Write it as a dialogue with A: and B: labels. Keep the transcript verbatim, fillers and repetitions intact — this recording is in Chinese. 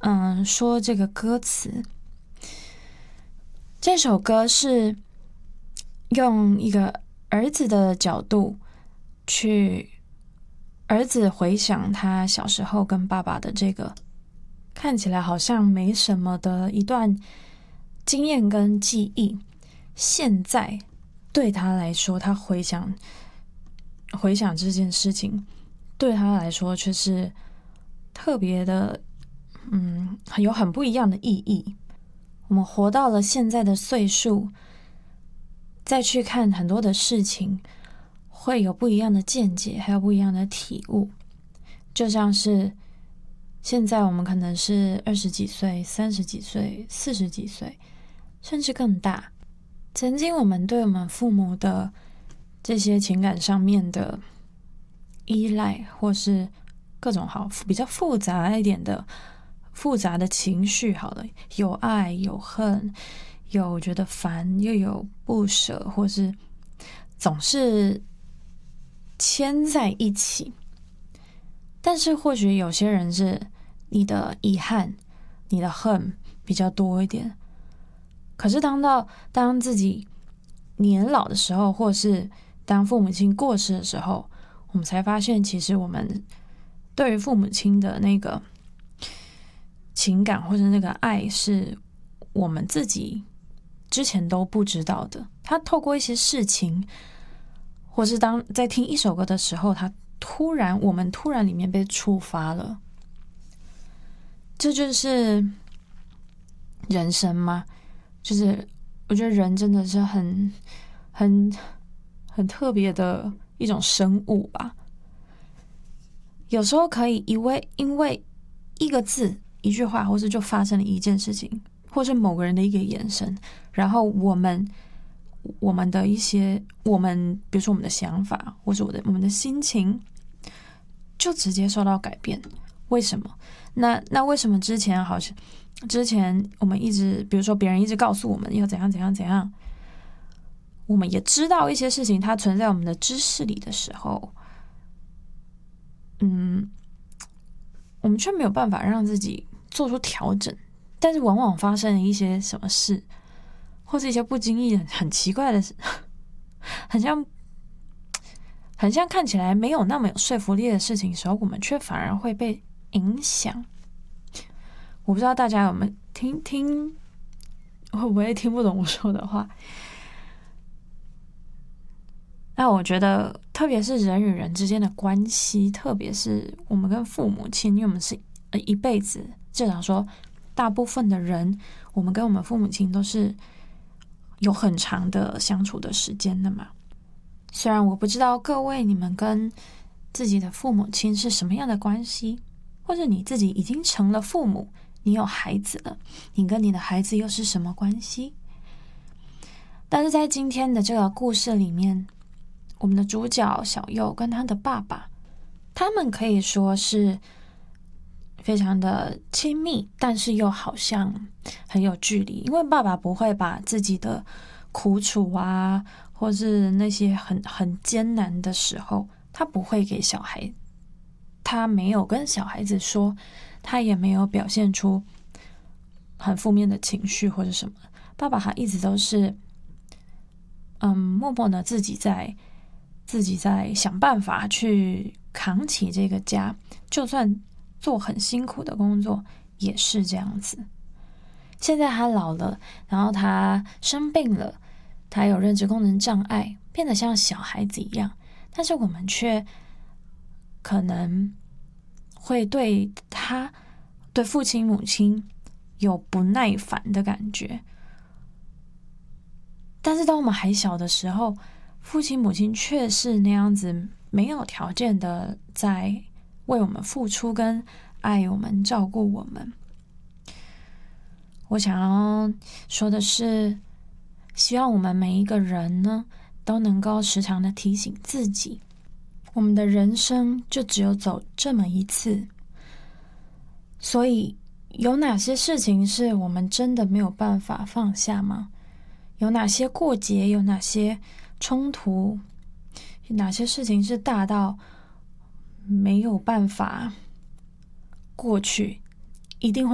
A: 嗯说这个歌词。这首歌是用一个儿子的角度去，儿子回想他小时候跟爸爸的这个看起来好像没什么的一段经验跟记忆，现在对他来说，他回想回想这件事情，对他来说却是特别的，嗯，有很不一样的意义。我们活到了现在的岁数，再去看很多的事情，会有不一样的见解，还有不一样的体悟。就像是现在我们可能是二十几岁、三十几岁、四十几岁，甚至更大。曾经我们对我们父母的这些情感上面的依赖，或是各种好比较复杂一点的复杂的情绪，好了，有爱有恨，有觉得烦，又有不舍，或是总是牵在一起。但是或许有些人是你的遗憾，你的恨比较多一点。可是当到当自己年老的时候，或是当父母亲过世的时候，我们才发现，其实我们对于父母亲的那个情感或者那个爱，是我们自己之前都不知道的。他透过一些事情，或是当在听一首歌的时候，他突然我们突然里面被触发了。这就是人生吗？就是我觉得人真的是很很很特别的一种生物吧。有时候可以因为因为一个字一句话，或是就发生了一件事情，或是某个人的一个眼神，然后我们我们的一些我们比如说我们的想法，或是我的我们的心情，就直接受到改变。为什么？那那为什么之前好像之前我们一直比如说别人一直告诉我们要怎样怎样怎样，我们也知道一些事情它存在我们的知识里的时候，嗯，我们却没有办法让自己做出调整。但是往往发生了一些什么事，或是一些不经意的很奇怪的事，很像很像看起来没有那么有说服力的事情的时候，我们却反而会被影响。我不知道大家有没有听听，会不会听不懂我说的话？那我觉得，特别是人与人之间的关系，特别是我们跟父母亲，因为我们是一辈子，至少说大部分的人，我们跟我们父母亲都是有很长的相处的时间的嘛。虽然我不知道各位你们跟自己的父母亲是什么样的关系，或者你自己已经成了父母，你有孩子了，你跟你的孩子又是什么关系？但是在今天的这个故事里面，我们的主角小佑跟他的爸爸，他们可以说是非常的亲密，但是又好像很有距离。因为爸爸不会把自己的苦楚啊，或是那些很很艰难的时候，他不会给小孩，他没有跟小孩子说，他也没有表现出很负面的情绪或者什么。爸爸他一直都是嗯，默默的自己在自己在想办法去扛起这个家，就算做很辛苦的工作也是这样子。现在他老了，然后他生病了，他有认知功能障碍，变得像小孩子一样，但是我们却可能会对他对父亲母亲有不耐烦的感觉。但是当我们还小的时候，父亲母亲却是那样子没有条件的在为我们付出跟爱我们照顾我们。我想要说的是，希望我们每一个人呢都能够时常的提醒自己，我们的人生就只有走这么一次，所以有哪些事情是我们真的没有办法放下吗？有哪些过节，有哪些冲突，有哪些事情是大到没有办法过去，一定会